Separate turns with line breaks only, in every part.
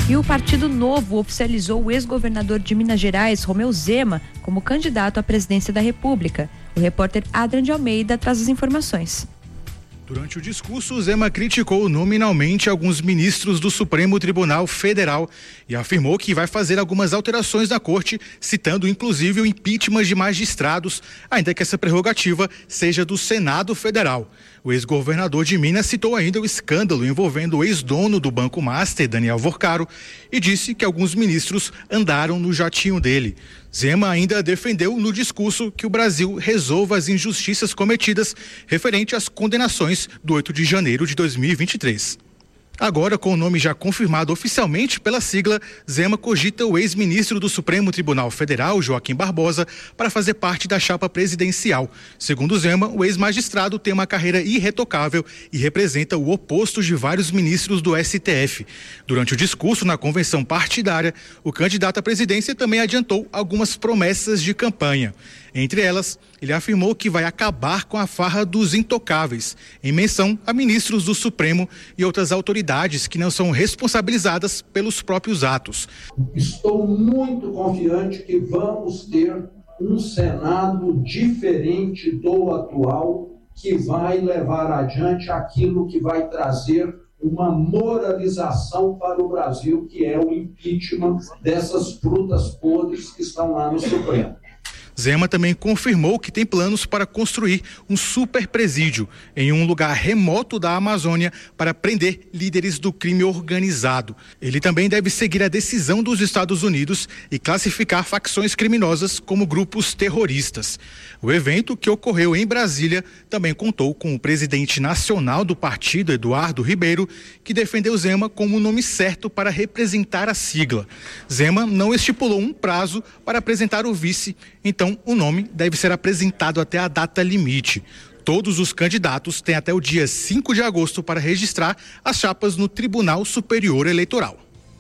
E o Partido Novo oficializou o ex-governador de Minas Gerais, Romeu Zema, como candidato à presidência da República. O repórter Adrian de Almeida traz as informações.
Durante o discurso, Zema criticou nominalmente alguns ministros do Supremo Tribunal Federal e afirmou que vai fazer algumas alterações na corte, citando inclusive o impeachment de magistrados, ainda que essa prerrogativa seja do Senado Federal. O ex-governador de Minas citou ainda o escândalo envolvendo o ex-dono do Banco Master, Daniel Vorcaro, e disse que alguns ministros andaram no jatinho dele. Zema ainda defendeu no discurso que o Brasil resolva as injustiças cometidas referente às condenações do 8 de janeiro de 2023. Agora, com o nome já confirmado oficialmente pela sigla, Zema cogita o ex-ministro do Supremo Tribunal Federal, Joaquim Barbosa, para fazer parte da chapa presidencial. Segundo Zema, o ex-magistrado tem uma carreira irretocável e representa o oposto de vários ministros do STF. Durante o discurso na convenção partidária, o candidato à presidência também adiantou algumas promessas de campanha. Entre elas, ele afirmou que vai acabar com a farra dos intocáveis, em menção a ministros do Supremo e outras autoridades que não são responsabilizadas pelos próprios atos.
Estou muito confiante que vamos ter um Senado diferente do atual, que vai levar adiante aquilo que vai trazer uma moralização para o Brasil, que é o impeachment dessas frutas podres que estão lá no Supremo.
Zema também confirmou que tem planos para construir um super presídio em um lugar remoto da Amazônia para prender líderes do crime organizado. Ele também deve seguir a decisão dos Estados Unidos e classificar facções criminosas como grupos terroristas. O evento, que ocorreu em Brasília, também contou com o presidente nacional do partido, Eduardo Ribeiro, que defendeu Zema como o nome certo para representar a sigla. Zema não estipulou um prazo para apresentar o vice, então o nome deve ser apresentado até a data limite. Todos os candidatos têm até o dia 5 de agosto para registrar as chapas no Tribunal Superior Eleitoral.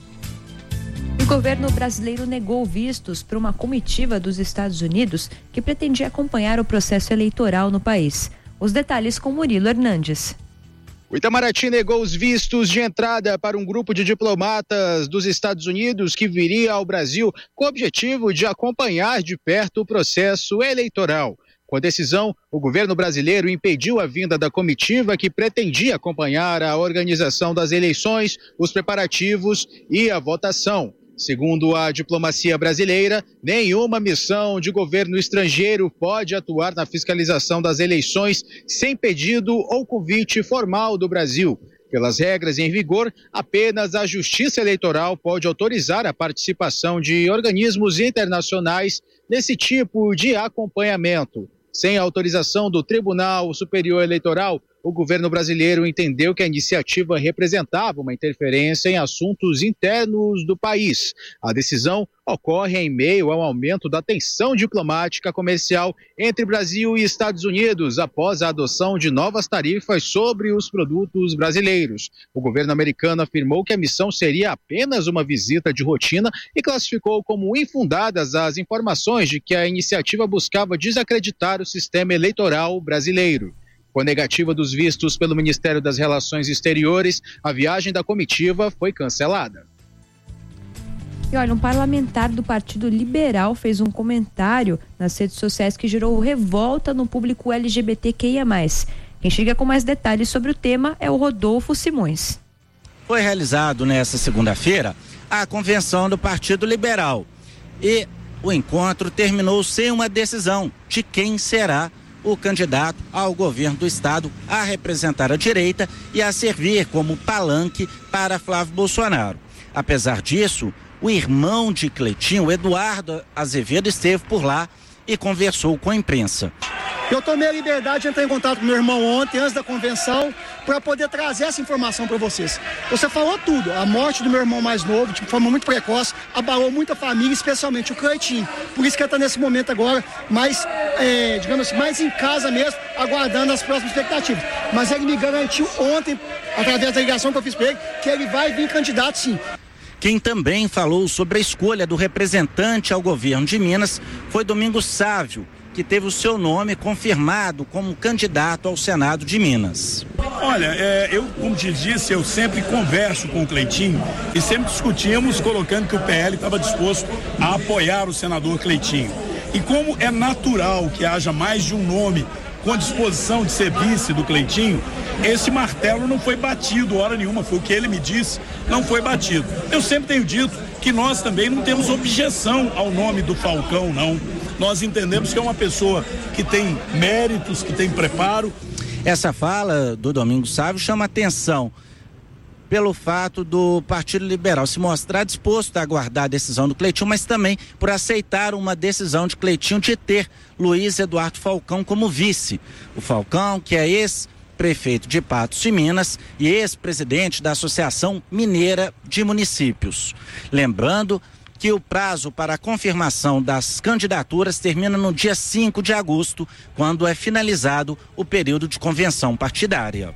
O governo brasileiro negou vistos para uma comitiva dos Estados Unidos que pretendia acompanhar o processo eleitoral no país. Os detalhes com Murilo Hernandes.
O Itamaraty negou os vistos de entrada para um grupo de diplomatas dos Estados Unidos que viria ao Brasil com o objetivo de acompanhar de perto o processo eleitoral. Com a decisão, o governo brasileiro impediu a vinda da comitiva que pretendia acompanhar a organização das eleições, os preparativos e a votação. Segundo a diplomacia brasileira, nenhuma missão de governo estrangeiro pode atuar na fiscalização das eleições sem pedido ou convite formal do Brasil. Pelas regras em vigor, apenas a Justiça Eleitoral pode autorizar a participação de organismos internacionais nesse tipo de acompanhamento. Sem a autorização do Tribunal Superior Eleitoral, o governo brasileiro entendeu que a iniciativa representava uma interferência em assuntos internos do país. A decisão ocorre em meio ao aumento da tensão diplomática comercial entre Brasil e Estados Unidos, após a adoção de novas tarifas sobre os produtos brasileiros. O governo americano afirmou que a missão seria apenas uma visita de rotina e classificou como infundadas as informações de que a iniciativa buscava desacreditar o sistema eleitoral brasileiro. Com a negativa dos vistos pelo Ministério das Relações Exteriores, a viagem da comitiva foi cancelada.
E olha, um parlamentar do Partido Liberal fez um comentário nas redes sociais que gerou revolta no público LGBTQIA+. Quem chega com mais detalhes sobre o tema é o Rodolfo Simões.
Foi realizado nesta segunda-feira a convenção do Partido Liberal e o encontro terminou sem uma decisão de quem será o candidato ao governo do estado a representar a direita e a servir como palanque para Flávio Bolsonaro. Apesar disso, o irmão de Cleitinho, Eduardo Azevedo, esteve por lá e conversou com a imprensa.
Eu tomei a liberdade de entrar em contato com meu irmão ontem, antes da convenção, para poder trazer essa informação para vocês. Você falou tudo, a morte do meu irmão mais novo, de forma muito precoce, abalou muita família, especialmente o Cleitinho. Por isso que ele está nesse momento agora, mais, digamos assim, mais em casa mesmo, aguardando as próximas expectativas. Mas ele me garantiu ontem, através da ligação que eu fiz para ele, que ele vai vir candidato sim.
Quem também falou sobre a escolha do representante ao governo de Minas foi Domingos Sávio, que teve o seu nome confirmado como candidato ao Senado de Minas.
Olha, eu, como te disse, eu sempre converso com o Cleitinho e sempre discutimos colocando que o PL estava disposto a apoiar o senador Cleitinho. E como é natural que haja mais de um nome com disposição de ser vice do Cleitinho, esse martelo não foi batido hora nenhuma, foi o que ele me disse, não foi batido. Eu sempre tenho dito que nós também não temos objeção ao nome do Falcão, não. Nós entendemos que é uma pessoa que tem méritos, que tem preparo.
Essa fala do Domingos Sávio chama atenção pelo fato do Partido Liberal se mostrar disposto a aguardar a decisão do Cleitinho, mas também por aceitar uma decisão de Cleitinho de ter Luiz Eduardo Falcão como vice. O Falcão, que é ex-prefeito de Patos de Minas e ex-presidente da Associação Mineira de Municípios. Lembrando que o prazo para a confirmação das candidaturas termina no dia 5 de agosto, quando é finalizado o período de convenção partidária.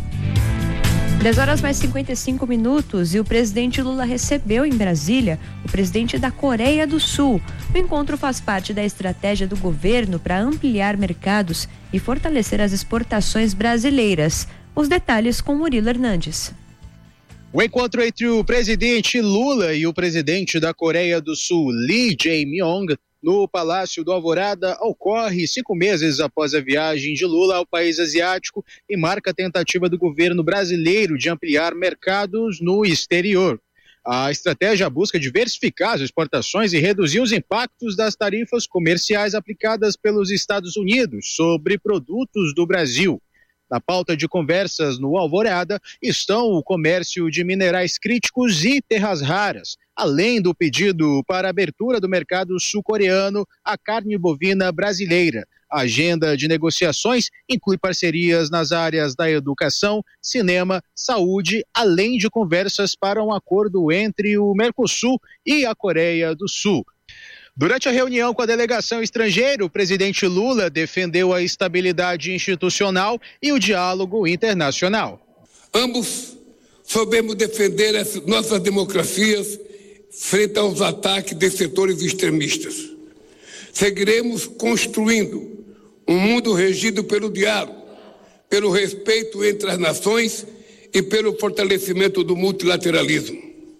10h mais 55 e o presidente Lula recebeu em Brasília o presidente da Coreia do Sul. O encontro faz parte da estratégia do governo para ampliar mercados e fortalecer as exportações brasileiras. Os detalhes com Murilo Hernandes.
O encontro entre o presidente Lula e o presidente da Coreia do Sul, Lee Jae-myung, no Palácio do Alvorada, ocorre 5 meses após a viagem de Lula ao país asiático e marca a tentativa do governo brasileiro de ampliar mercados no exterior. A estratégia busca diversificar as exportações e reduzir os impactos das tarifas comerciais aplicadas pelos Estados Unidos sobre produtos do Brasil. Na pauta de conversas no Alvorada estão o comércio de minerais críticos e terras raras, além do pedido para a abertura do mercado sul-coreano à carne bovina brasileira. A agenda de negociações inclui parcerias nas áreas da educação, cinema, saúde, além de conversas para um acordo entre o Mercosul e a Coreia do Sul. Durante a reunião com a delegação estrangeira, o presidente Lula defendeu a estabilidade institucional e o diálogo internacional.
Ambos soubemos defender as nossas democracias frente aos ataques de setores extremistas. Seguiremos construindo um mundo regido pelo diálogo, pelo respeito entre as nações e pelo fortalecimento do multilateralismo.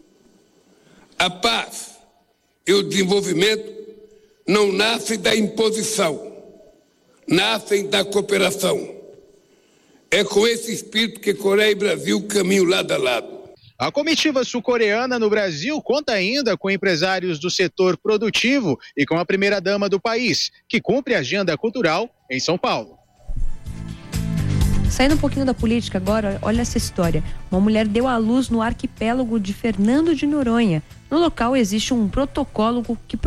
A paz e o desenvolvimento não nascem da imposição, nascem da cooperação. É com esse espírito que Coreia e Brasil caminham lado a lado.
A comitiva sul-coreana no Brasil conta ainda com empresários do setor produtivo e com a primeira-dama do país, que cumpre a agenda cultural em São Paulo.
Saindo um pouquinho da política agora, olha essa história. Uma mulher deu à luz no arquipélago de Fernando de Noronha. No local existe um protocolo,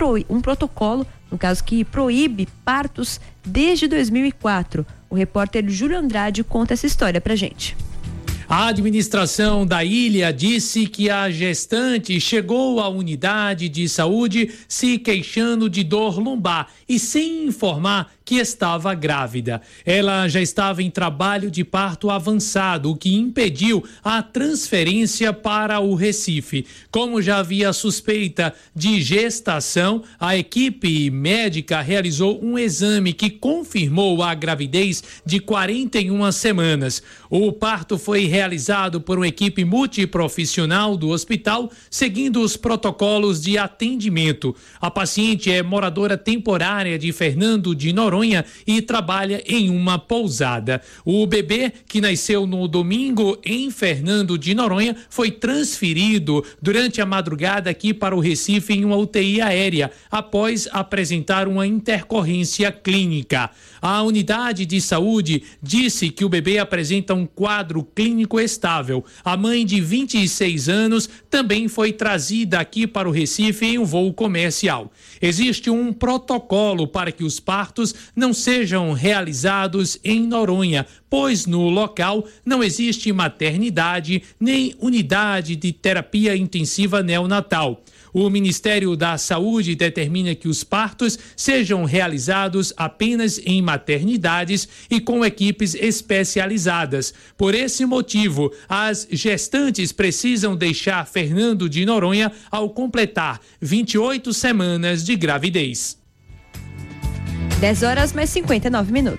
no caso, que proíbe partos desde 2004. O repórter Júlio Andrade conta essa história pra gente.
A administração da ilha disse que a gestante chegou à unidade de saúde se queixando de dor lombar e sem informar que estava grávida. Ela já estava em trabalho de parto avançado, o que impediu a transferência para o Recife. Como já havia suspeita de gestação, a equipe médica realizou um exame que confirmou a gravidez de 41 semanas. O parto foi realizado por uma equipe multiprofissional do hospital, seguindo os protocolos de atendimento. A paciente é moradora temporária de Fernando de Noronha e trabalha em uma pousada. O bebê, que nasceu no domingo em Fernando de Noronha, foi transferido durante a madrugada aqui para o Recife em uma UTI aérea, após apresentar uma intercorrência clínica. A unidade de saúde disse que o bebê apresenta um quadro clínico estável. A mãe, de 26 anos, também foi trazida aqui para o Recife em um voo comercial. Existe um protocolo para que os partos não sejam realizados em Noronha, pois no local não existe maternidade nem unidade de terapia intensiva neonatal. O Ministério da Saúde determina que os partos sejam realizados apenas em maternidades e com equipes especializadas. Por esse motivo, as gestantes precisam deixar Fernando de Noronha ao completar 28 semanas de gravidez.
10h mais 59.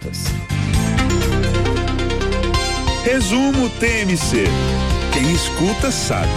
Resumo TMC. Quem escuta sabe.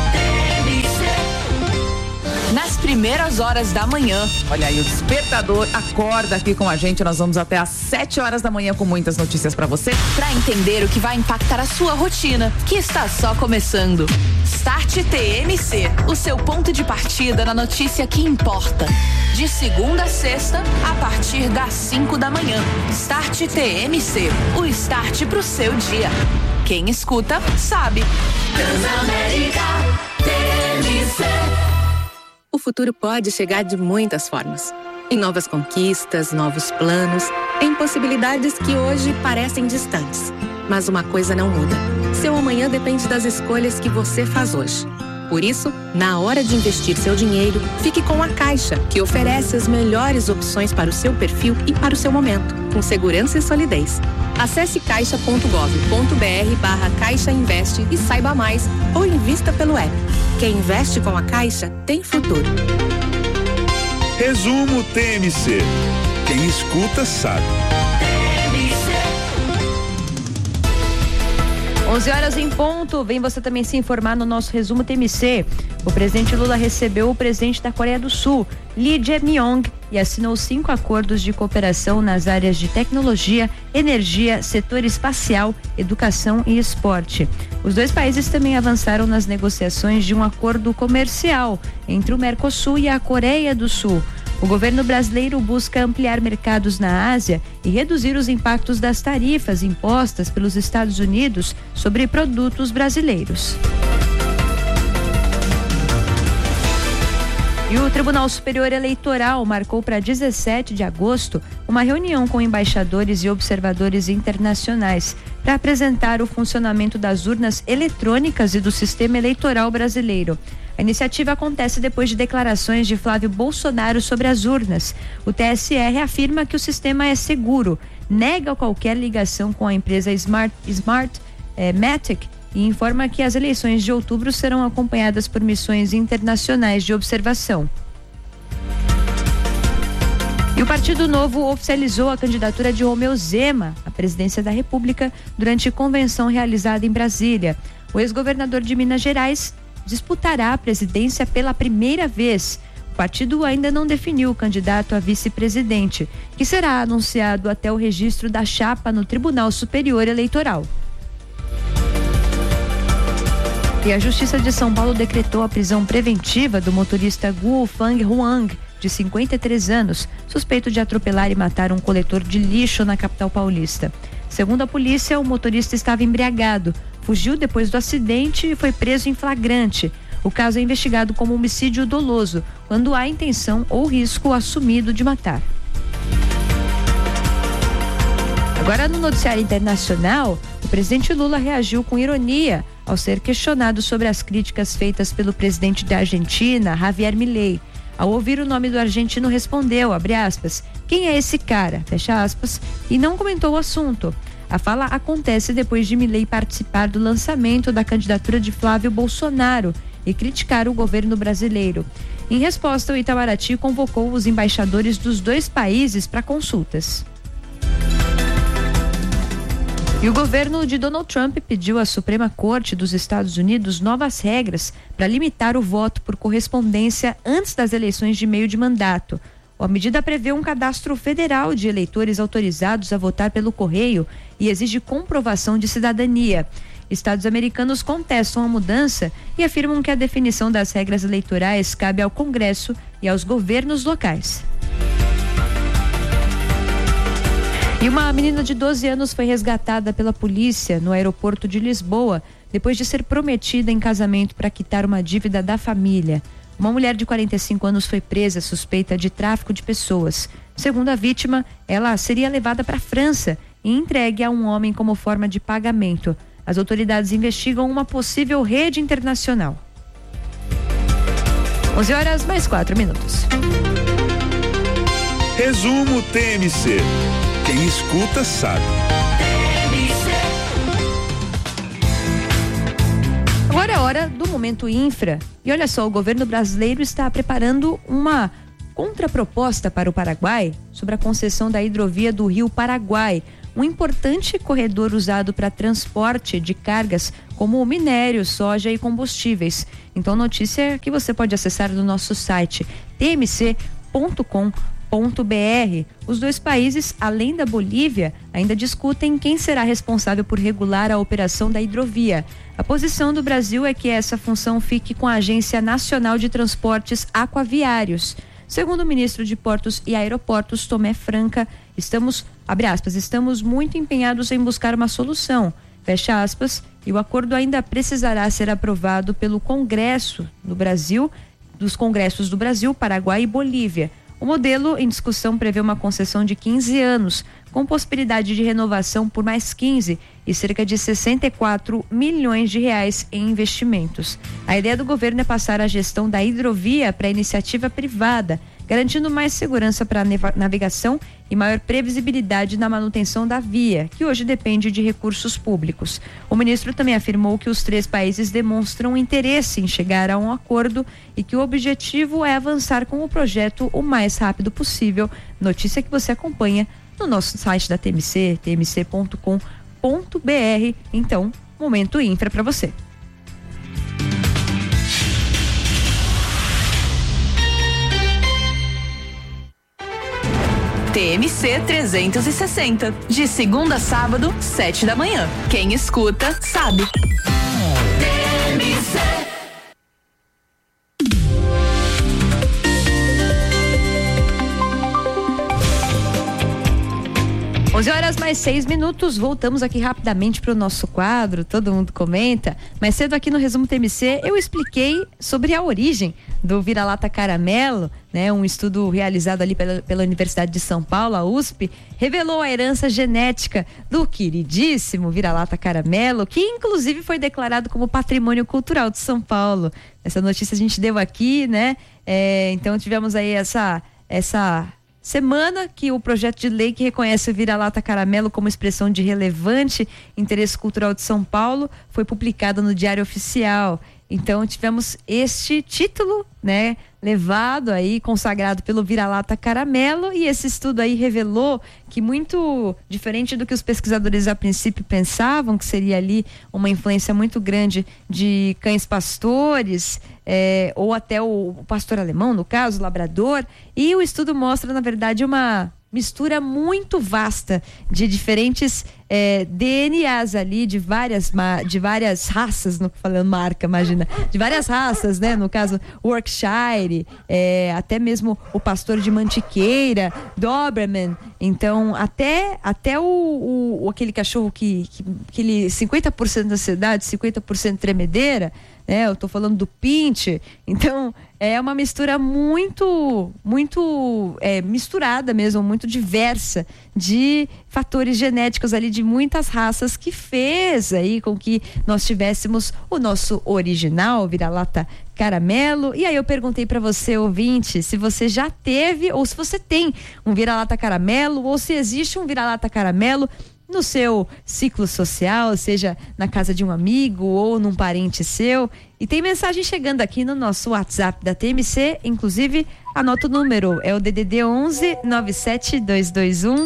Nas primeiras horas da manhã. Olha aí, o despertador acorda aqui com a gente. Nós vamos até às 7 horas da manhã com muitas notícias pra você. Pra entender o que vai impactar a sua rotina, que está só começando. Start TMC, o seu ponto de partida na notícia que importa. De segunda a sexta, a partir das 5 da manhã. Start TMC, o start pro seu dia. Quem escuta, sabe.
Transamérica TMC.
O futuro pode chegar de muitas formas. Em novas conquistas, novos planos, em possibilidades que hoje parecem distantes. Mas uma coisa não muda. Seu amanhã depende das escolhas que você faz hoje. Por isso, na hora de investir seu dinheiro, fique com a Caixa, que oferece as melhores opções para o seu perfil e para o seu momento, com segurança e solidez. Acesse caixa.gov.br/Caixa Investe e saiba mais, ou invista pelo app. Quem investe com a Caixa tem futuro.
Resumo TMC. Quem escuta sabe.
11h em ponto, vem você também se informar no nosso resumo TMC. O presidente Lula recebeu o presidente da Coreia do Sul, Lee Jae-myung, e assinou 5 acordos de cooperação nas áreas de tecnologia, energia, setor espacial, educação e esporte. Os dois países também avançaram nas negociações de um acordo comercial entre o Mercosul e a Coreia do Sul. O governo brasileiro busca ampliar mercados na Ásia e reduzir os impactos das tarifas impostas pelos Estados Unidos sobre produtos brasileiros. E o Tribunal Superior Eleitoral marcou para 17 de agosto uma reunião com embaixadores e observadores internacionais para apresentar o funcionamento das urnas eletrônicas e do sistema eleitoral brasileiro. A iniciativa acontece depois de declarações de Flávio Bolsonaro sobre as urnas. O TSE afirma que o sistema é seguro, nega qualquer ligação com a empresa Smartmatic e informa que as eleições de outubro serão acompanhadas por missões internacionais de observação. E o Partido Novo oficializou a candidatura de Romeu Zema à presidência da República durante convenção realizada em Brasília. O ex-governador de Minas Gerais disputará a presidência pela primeira vez. O partido ainda não definiu o candidato a vice-presidente, que será anunciado até o registro da chapa no Tribunal Superior Eleitoral. E a Justiça de São Paulo decretou a prisão preventiva do motorista Guo Fang Huang, de 53 anos, suspeito de atropelar e matar um coletor de lixo na capital paulista. Segundo a polícia, o motorista estava embriagado, fugiu depois do acidente e foi preso em flagrante. O caso é investigado como homicídio doloso, quando há intenção ou risco assumido de matar. Agora, no noticiário internacional, o presidente Lula reagiu com ironia ao ser questionado sobre as críticas feitas pelo presidente da Argentina, Javier Milei. Ao ouvir o nome do argentino, respondeu, abre aspas, quem é esse cara? Fecha aspas, e não comentou o assunto. A fala acontece depois de Milei participar do lançamento da candidatura de Flávio Bolsonaro e criticar o governo brasileiro. Em resposta, o Itamaraty convocou os embaixadores dos dois países para consultas. E o governo de Donald Trump pediu à Suprema Corte dos Estados Unidos novas regras para limitar o voto por correspondência antes das eleições de meio de mandato. A medida prevê um cadastro federal de eleitores autorizados a votar pelo correio e exige comprovação de cidadania. Estados americanos contestam a mudança e afirmam que a definição das regras eleitorais cabe ao Congresso e aos governos locais. E uma menina de 12 anos foi resgatada pela polícia no aeroporto de Lisboa, depois de ser prometida em casamento para quitar uma dívida da família. Uma mulher de 45 anos foi presa suspeita de tráfico de pessoas. Segundo a vítima, ela seria levada para a França e entregue a um homem como forma de pagamento. As autoridades investigam uma possível rede internacional. 11h mais 4 minutos.
Resumo TMC. Quem escuta sabe.
Agora é hora do Momento Infra. E olha só, o governo brasileiro está preparando uma contraproposta para o Paraguai sobre a concessão da hidrovia do Rio Paraguai, um importante corredor usado para transporte de cargas como minério, soja e combustíveis. Então, notícia que você pode acessar no nosso site tmc.com.br. Os dois países, além da Bolívia, ainda discutem quem será responsável por regular a operação da hidrovia. A posição do Brasil é que essa função fique com a Agência Nacional de Transportes Aquaviários. Segundo o ministro de Portos e Aeroportos, Tomé Franca, estamos, abre aspas, estamos muito empenhados em buscar uma solução, fecha aspas, e o acordo ainda precisará ser aprovado pelo Congresso do Brasil, dos Congressos do Brasil, Paraguai e Bolívia. O modelo em discussão prevê uma concessão de 15 anos, com possibilidade de renovação por mais 15 e cerca de 64 milhões de reais em investimentos. A ideia do governo é passar a gestão da hidrovia para a iniciativa privada, garantindo mais segurança para a navegação e maior previsibilidade na manutenção da via, que hoje depende de recursos públicos. O ministro também afirmou que os 3 países demonstram interesse em chegar a um acordo e que o objetivo é avançar com o projeto o mais rápido possível. Notícia que você acompanha no nosso site da TMC, tmc.com.br. Então, Momento Infra para você.
TMC 360, de segunda a sábado, 7 da manhã. Quem escuta, sabe. TMC.
Horas mais 6 minutos, voltamos aqui rapidamente para o nosso quadro, todo mundo comenta. Mais cedo aqui no Resumo TMC eu expliquei sobre a origem do vira-lata caramelo, né? Um estudo realizado ali pela Universidade de São Paulo, a USP, revelou a herança genética do queridíssimo vira-lata caramelo, que inclusive foi declarado como patrimônio cultural de São Paulo. Essa notícia a gente deu aqui, né? Então tivemos aí essa semana que o projeto de lei que reconhece o vira-lata caramelo como expressão de relevante interesse cultural de São Paulo foi publicado no Diário Oficial. Então tivemos este título, né, levado aí, consagrado pelo vira-lata caramelo, e esse estudo aí revelou que, muito diferente do que os pesquisadores a princípio pensavam, que seria ali uma influência muito grande de cães pastores, ou até o pastor alemão, no caso, o labrador, e o estudo mostra, na verdade, uma mistura muito vasta de diferentes DNAs ali, de várias raças, não falando marca, imagina, de várias raças, né? No caso, Yorkshire, até mesmo o pastor de Mantiqueira, Doberman, então até aquele cachorro que ele 50% da ansiedade, 50% tremedeira, né? Eu tô falando do Pinche. Então é uma mistura muito misturada mesmo, muito diversa de fatores genéticos ali de muitas raças, que fez aí com que nós tivéssemos o nosso original vira-lata caramelo. E aí eu perguntei para você, ouvinte, se você já teve ou se você tem um vira-lata caramelo, ou se existe um vira-lata caramelo no seu ciclo social, seja na casa de um amigo ou num parente seu. E tem mensagem chegando aqui no nosso WhatsApp da TMC, inclusive anota o número, é o DDD 11 97221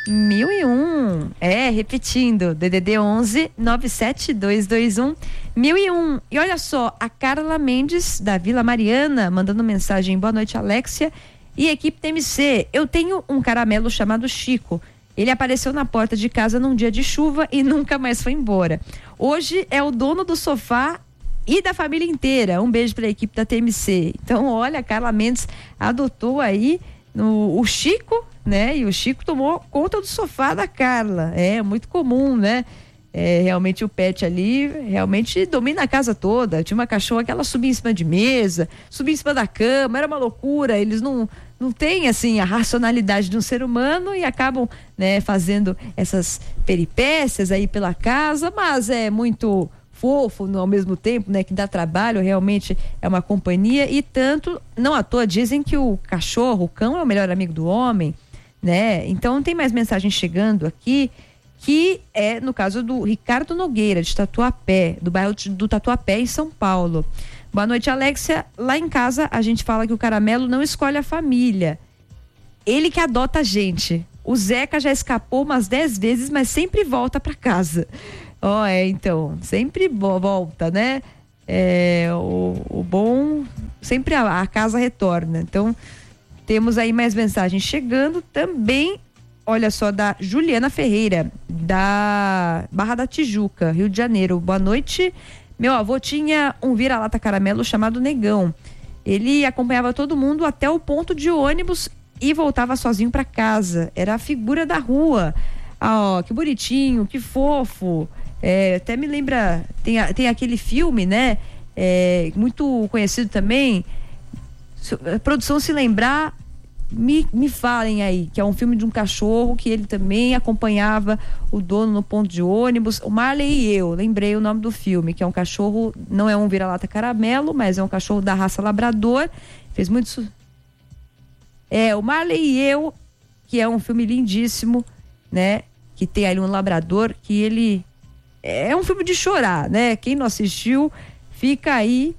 1001. Repetindo, DDD 11 97221 1001. E olha só, a Carla Mendes da Vila Mariana mandando mensagem: boa noite, Alexia e equipe TMC. Eu tenho um caramelo chamado Chico. Ele apareceu na porta de casa num dia de chuva e nunca mais foi embora. Hoje é o dono do sofá e da família inteira. Um beijo para a equipe da TMC. Então, olha, a Carla Mendes adotou aí o Chico, né? E o Chico tomou conta do sofá da Carla. É muito comum, né? Realmente o pet ali realmente domina a casa toda. Tinha uma cachorra que ela subia em cima de mesa, subia em cima da cama, era uma loucura. Eles não têm assim a racionalidade de um ser humano e acabam, né, fazendo essas peripécias aí pela casa, mas é muito fofo ao mesmo tempo, né, que dá trabalho, realmente é uma companhia. E tanto, não à toa dizem que o cachorro, o cão é o melhor amigo do homem, né? Então tem mais mensagem chegando aqui, que é no caso do Ricardo Nogueira, de Tatuapé, do bairro do Tatuapé, em São Paulo. Boa noite, Alexia. Lá em casa a gente fala que o Caramelo não escolhe a família. Ele que adota a gente. O Zeca já escapou umas 10 vezes, mas sempre volta pra casa. Então, sempre volta, né? O bom, sempre a casa retorna. Então, temos aí mais mensagens chegando também. Olha só, da Juliana Ferreira, da Barra da Tijuca, Rio de Janeiro. Boa noite. Meu avô tinha um vira-lata caramelo chamado Negão. Ele acompanhava todo mundo até o ponto de ônibus e voltava sozinho para casa. Era a figura da rua. Que bonitinho, que fofo. Até me lembra, tem aquele filme, né? Muito conhecido também. A produção, se lembrar, me falem aí, que é um filme de um cachorro que ele também acompanhava o dono no ponto de ônibus. O Marley e Eu, lembrei o nome do filme, que é um cachorro, não é um vira-lata caramelo, mas é um cachorro da raça labrador. Fez muito o Marley e Eu, que é um filme lindíssimo, né? Que tem ali um labrador, que ele é um filme de chorar, né? Quem não assistiu, fica aí.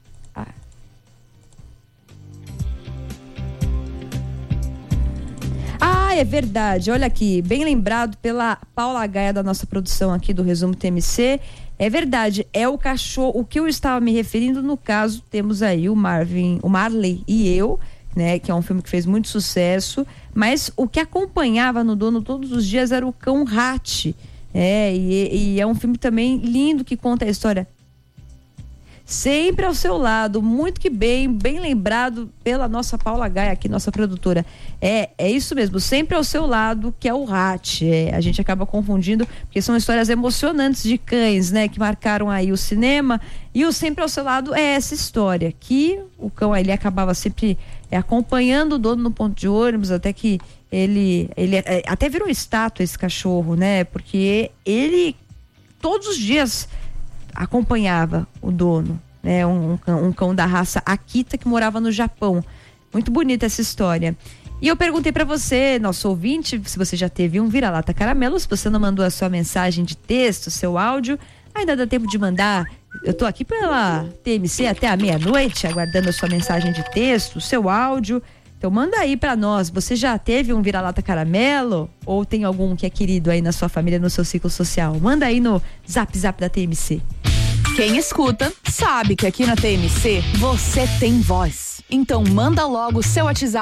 É verdade, olha aqui, bem lembrado pela Paula Gaia da nossa produção aqui do Resumo TMC. É verdade, é o cachorro, o que eu estava me referindo no caso, temos aí o Marley e Eu, né, que é um filme que fez muito sucesso, mas o que acompanhava no dono todos os dias era o cão Hatch. E é um filme também lindo que conta a história. Sempre ao seu lado, muito que bem lembrado pela nossa Paula Gaia aqui, nossa produtora. É isso mesmo, sempre ao seu lado, que é o Hatch. A gente acaba confundindo, porque são histórias emocionantes de cães, né, que marcaram aí o cinema. E o sempre ao seu lado é essa história, que o cão ele acabava sempre acompanhando o dono no ponto de ônibus, até que ele até virou estátua, esse cachorro, né, porque ele todos os dias acompanhava o dono, né? Um cão da raça Akita que morava no Japão. Muito bonita essa história. E eu perguntei para você, nosso ouvinte, se você já teve um vira-lata caramelo. Se você não mandou a sua mensagem de texto, seu áudio, ainda dá tempo de mandar. Eu tô aqui pela TMC até a meia-noite, aguardando a sua mensagem de texto, seu áudio. Então manda aí para nós. Você já teve um vira-lata caramelo? Ou tem algum que é querido aí na sua família, no seu ciclo social? Manda aí no Zap da TMC.
Quem escuta sabe que aqui na TMC você tem voz. Então manda logo o seu WhatsApp